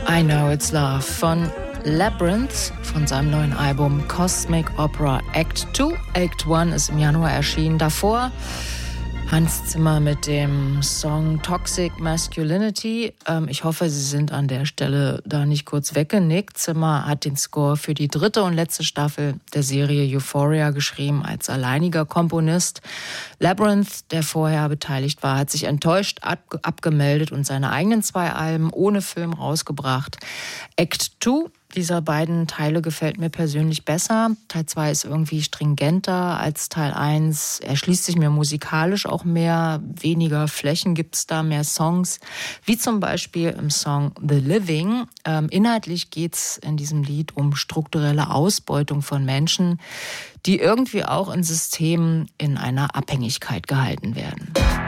I Know It's Love von Labyrinth von seinem neuen Album Cosmic Opera Act 2. Act 1 ist im Januar erschienen. Davor Hans Zimmer mit dem Song Toxic Masculinity. Ich hoffe, Sie sind an der Stelle da nicht kurz weggenickt. Zimmer hat den Score für die 3. und letzte Staffel der Serie Euphoria geschrieben als alleiniger Komponist. Labyrinth, der vorher beteiligt war, hat sich enttäuscht abgemeldet und seine eigenen 2 Alben ohne Film rausgebracht. Act 2 dieser beiden Teile gefällt mir persönlich besser. Teil 2 ist irgendwie stringenter als Teil 1. Er schließt sich mir musikalisch auch mehr. Weniger Flächen gibt's da, mehr Songs. Wie zum Beispiel im Song The Living. Inhaltlich geht's in diesem Lied um strukturelle Ausbeutung von Menschen, die irgendwie auch in Systemen in einer Abhängigkeit gehalten werden.